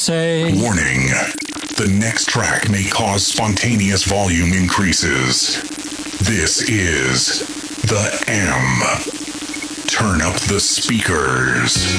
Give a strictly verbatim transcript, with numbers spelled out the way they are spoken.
Say. Warning. The next track may cause spontaneous volume increases. This is the M. Turn up the speakers.